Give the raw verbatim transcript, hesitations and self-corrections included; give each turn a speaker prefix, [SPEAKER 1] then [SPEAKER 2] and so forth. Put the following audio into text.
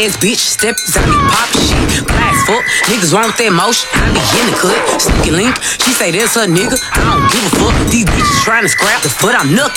[SPEAKER 1] ass bitch, step out me pop shit. Class fuck, niggas want that motion. I be in the cut, sneaky link. She say that's her nigga. I don't give a fuck. These bitches trying to scrap the foot. I'm knuck